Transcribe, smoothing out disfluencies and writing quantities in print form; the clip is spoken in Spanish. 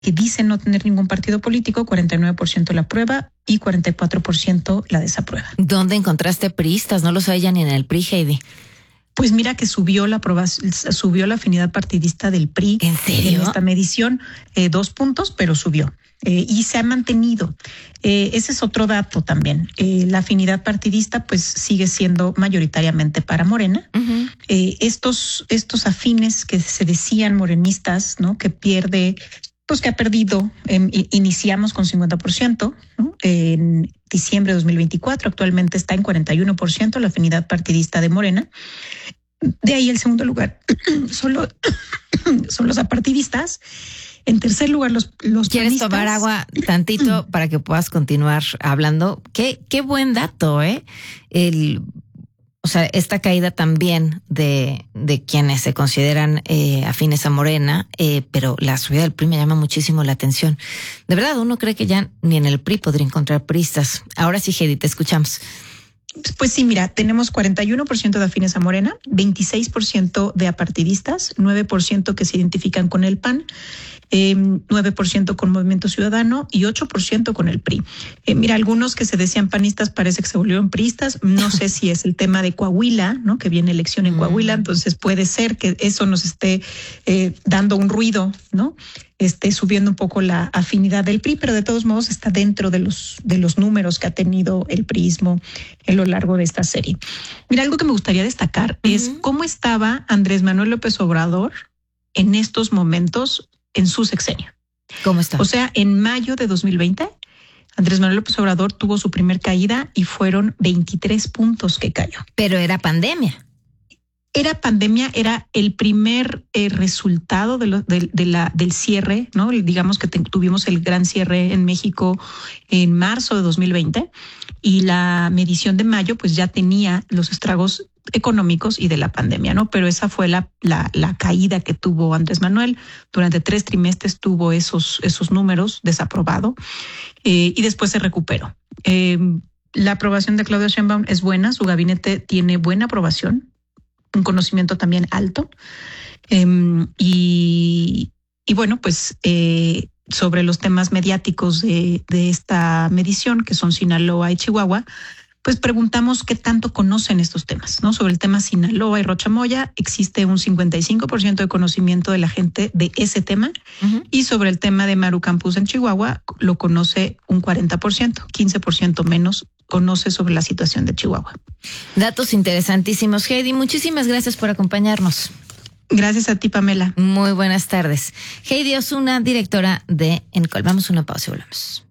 que dicen no tener ningún partido político, 49% la aprueba y 44% la desaprueba. ¿Dónde encontraste priistas? No los hay ya ni en el PRI, Heidi. Pues mira que subió la afinidad partidista del PRI. ¿En serio? En esta medición, 2 puntos, pero subió. Y se ha mantenido. Ese es otro dato también. La afinidad partidista pues sigue siendo mayoritariamente para Morena. Uh-huh. Estos afines que se decían morenistas, ¿no? Que ha perdido, iniciamos con 50%, ¿no? En diciembre de 2024, actualmente está en 41% la afinidad partidista de Morena. De ahí el segundo lugar son los apartidistas. En tercer lugar, los ¿Quieres panistas. tomar agua tantito para que puedas continuar hablando? Qué buen dato, ¿eh? O sea, esta caída también de quienes se consideran afines a Morena, pero la subida del PRI me llama muchísimo la atención. De verdad, uno cree que ya ni en el PRI podría encontrar priistas. Ahora sí, Heidi, te escuchamos. Pues sí, mira, tenemos 41% de afines a Morena, 26% de apartidistas, 9% que se identifican con el PAN, 9% con Movimiento Ciudadano y 8% con el PRI. Mira, algunos que se decían panistas parece que se volvieron priistas. No sé si es el tema de Coahuila, ¿no? Que viene elección en Coahuila, entonces puede ser que eso nos esté dando un ruido, ¿no? Esté subiendo un poco la afinidad del PRI, pero de todos modos está dentro de los números que ha tenido el priismo a lo largo de esta serie. Mira, algo que me gustaría destacar es cómo estaba Andrés Manuel López Obrador en estos momentos en su sexenio. ¿Cómo está? O sea, en mayo de 2020, Andrés Manuel López Obrador tuvo su primer caída y fueron 23 puntos que cayó. Pero era pandemia. Era pandemia, era el primer resultado del cierre, ¿no? Digamos que tuvimos el gran cierre en México en marzo de 2020 y la medición de mayo pues ya tenía los estragos económicos y de la pandemia, ¿no? Pero esa fue la caída que tuvo Andrés Manuel. Durante 3 trimestres tuvo esos números desaprobado y después se recuperó. La aprobación de Claudia Sheinbaum es buena, su gabinete tiene buena aprobación, un conocimiento también alto. Y bueno, pues sobre los temas mediáticos de esta medición, que son Sinaloa y Chihuahua, pues preguntamos qué tanto conocen estos temas, ¿no? Sobre el tema Sinaloa y Rochamoya existe un 55% de conocimiento de la gente de ese tema, y sobre el tema de Maru Campus en Chihuahua lo conoce un 40%, 15% menos conoce sobre la situación de Chihuahua. Datos interesantísimos, Heidi. Muchísimas gracias por acompañarnos. Gracias a ti, Pamela. Muy buenas tardes. Heidi Osuna, directora de Encol. Vamos a una pausa y volvemos.